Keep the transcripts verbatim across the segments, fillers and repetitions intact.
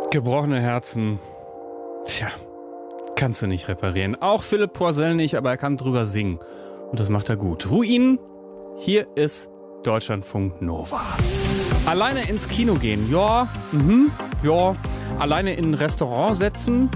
Gebrochene Herzen, tja, kannst du nicht reparieren. Auch Philipp Poisel nicht, aber er kann drüber singen. Und das macht er gut. Ruinen, hier ist Deutschlandfunk Nova. Alleine ins Kino gehen, ja, mhm, ja. Alleine in ein Restaurant setzen,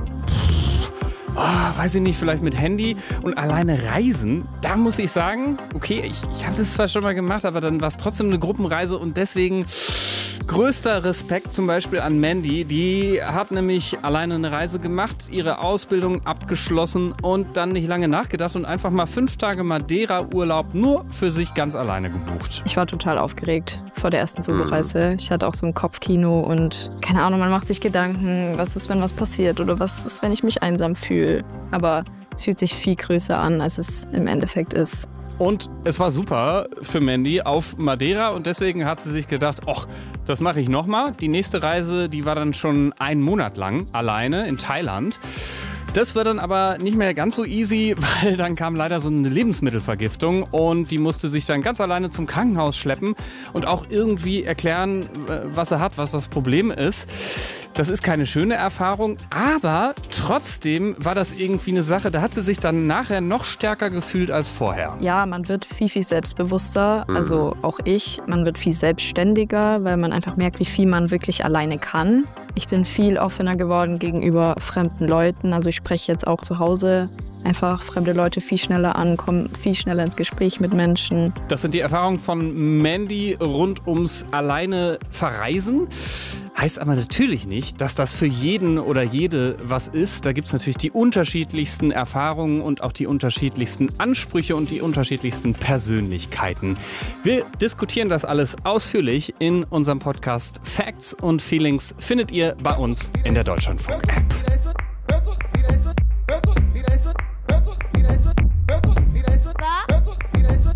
oh, weiß ich nicht, vielleicht mit Handy. Und alleine reisen, da muss ich sagen, okay, ich, ich habe das zwar schon mal gemacht, aber dann war es trotzdem eine Gruppenreise und deswegen größter Respekt zum Beispiel an Mandy. Die hat nämlich alleine eine Reise gemacht, ihre Ausbildung abgeschlossen und dann nicht lange nachgedacht und einfach mal fünf Tage Madeira-Urlaub nur für sich ganz alleine gebucht. Ich war total aufgeregt vor der ersten Solo-Reise. Ich hatte auch so ein Kopfkino und keine Ahnung, man macht sich Gedanken, was ist, wenn was passiert oder was ist, wenn ich mich einsam fühle. Aber es fühlt sich viel größer an, als es im Endeffekt ist. Und es war super für Mandy auf Madeira und deswegen hat sie sich gedacht, ach, das mache ich nochmal. Die nächste Reise, die war dann schon einen Monat lang alleine in Thailand. Das war dann aber nicht mehr ganz so easy, weil dann kam leider so eine Lebensmittelvergiftung und die musste sich dann ganz alleine zum Krankenhaus schleppen und auch irgendwie erklären, was er hat, was das Problem ist. Das ist keine schöne Erfahrung, aber trotzdem war das irgendwie eine Sache, da hat sie sich dann nachher noch stärker gefühlt als vorher. Ja, man wird viel, viel selbstbewusster, mhm. also auch ich. Man wird viel selbstständiger, weil man einfach merkt, wie viel man wirklich alleine kann. Ich bin viel offener geworden gegenüber fremden Leuten. Also ich spreche jetzt auch zu Hause einfach fremde Leute viel schneller an, komme viel schneller ins Gespräch mit Menschen. Das sind die Erfahrungen von Mandy rund ums alleine Verreisen. Heißt aber natürlich nicht, dass das für jeden oder jede was ist. Da gibt es natürlich die unterschiedlichsten Erfahrungen und auch die unterschiedlichsten Ansprüche und die unterschiedlichsten Persönlichkeiten. Wir diskutieren das alles ausführlich in unserem Podcast Facts und Feelings. Findet ihr bei uns in der Deutschlandfunk-App.